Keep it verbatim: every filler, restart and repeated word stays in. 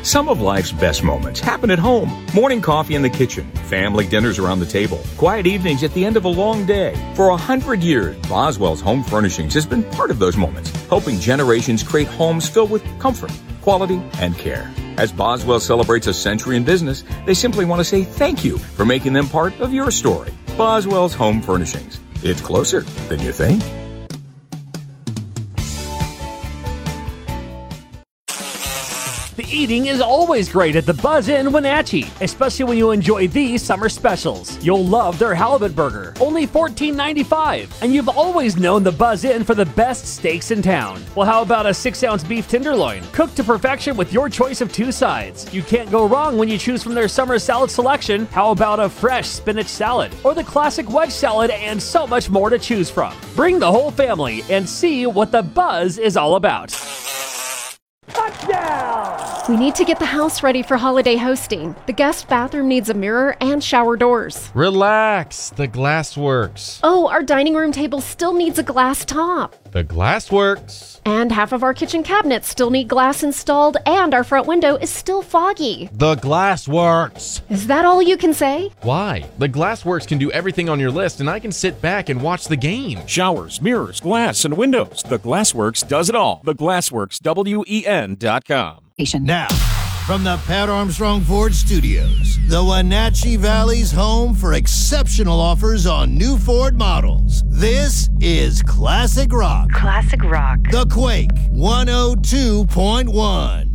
Some of life's best moments happen at home. Morning coffee in the kitchen, family dinners around the table, quiet evenings at the end of a long day. For a hundred years, Boswell's Home Furnishings has been part of those moments, helping generations create homes filled with comfort, quality, and care. As Boswell celebrates a century in business, they simply want to say thank you for making them part of your story. Boswell's Home Furnishings. It's closer than you think. Eating is always great at the Buzz Inn Wenatchee, especially when you enjoy these summer specials. You'll love their halibut burger, only fourteen ninety-five, and you've always known the Buzz Inn for the best steaks in town. Well, how about a six ounce beef tenderloin, cooked to perfection with your choice of two sides? You can't go wrong when you choose from their summer salad selection. How about a fresh spinach salad, or the classic wedge salad, and so much more to choose from. Bring the whole family and see what the Buzz is all about. Touchdown! We need to get the house ready for holiday hosting. The guest bathroom needs a mirror and shower doors. Relax, the glass works. Oh, our dining room table still needs a glass top. The glass works. And half of our kitchen cabinets still need glass installed, and our front window is still foggy. The glass works. Is that all you can say? Why? The Glassworks can do everything on your list, and I can sit back and watch the game. Showers, mirrors, glass, and windows. The Glassworks does it all. The Glassworks, W E N dot com. Now, from the Pat Armstrong Ford Studios, the Wenatchee Valley's home for exceptional offers on new Ford models. This is Classic Rock. Classic Rock. The Quake one oh two point one.